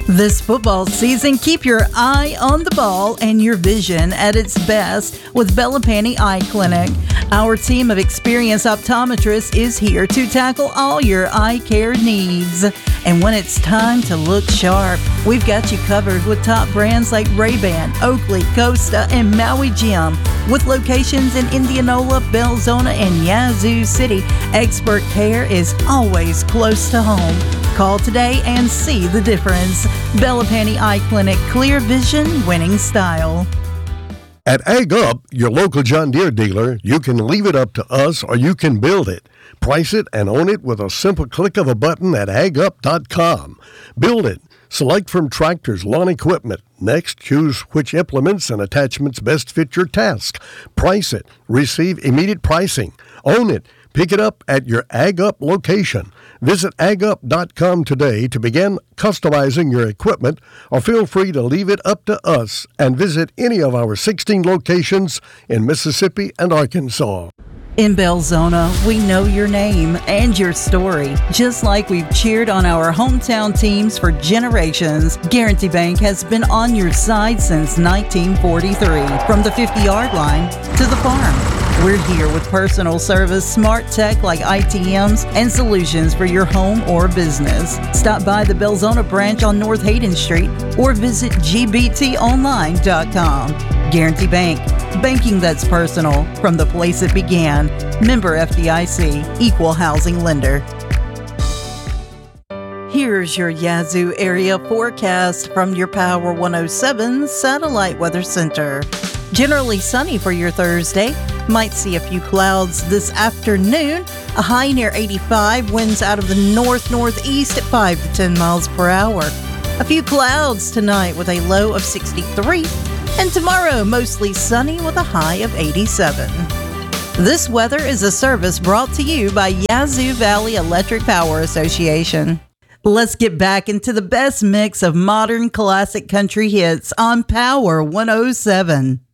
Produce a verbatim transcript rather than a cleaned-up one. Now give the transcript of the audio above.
This football season, keep your eye on the ball and your vision at its best with Bellapani Eye Clinic. Our team of experienced optometrists is here to tackle all your eye care needs. And when it's time to look sharp, we've got you covered with top brands like Ray-Ban, Oakley, Costa, and Maui Jim. With locations in Indianola, Belzona, and Yazoo City, expert care is always close to home. Call today and see the difference. Belapani Eye Clinic, clear vision, winning style. At Ag Up, your local John Deere dealer, you can leave it up to us or you can build it. Price it and own it with a simple click of a button at ag up dot com. Build it. Select from tractors, lawn equipment. Next, choose which implements and attachments best fit your task. Price it. Receive immediate pricing. Own it. Pick it up at your Ag Up location. Visit ag up dot com today to begin customizing your equipment, or feel free to leave it up to us and visit any of our sixteen locations in Mississippi and Arkansas. In Belzona, we know your name and your story. Just like we've cheered on our hometown teams for generations, Guarantee Bank has been on your side since nineteen forty-three. From the fifty-yard line to the farm, we're here with personal service, smart tech like I T Ms, and solutions for your home or business. Stop by the Belzona branch on North Hayden Street or visit g b t online dot com. Guarantee Bank, banking that's personal from the place it began. Member F D I C, Equal Housing Lender. Here's your Yazoo area forecast from your Power one oh seven Satellite Weather Center. Generally sunny for your Thursday. Might see a few clouds this afternoon. A high near eighty-five, winds out of the north-northeast at five to ten miles per hour. A few clouds tonight with a low of sixty-three. And tomorrow, mostly sunny with a high of eighty-seven. This weather is a service brought to you by Yazoo Valley Electric Power Association. Let's get back into the best mix of modern classic country hits on Power one oh seven.